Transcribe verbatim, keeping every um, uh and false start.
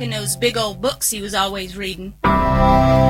stuck in those big old books he was always reading.